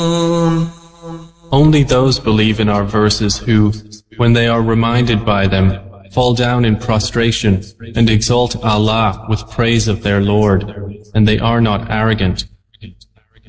Only those believe in our verses who, when they are reminded by them, fall down in prostration and exalt Allah with praise of their Lord, and they are not arrogant.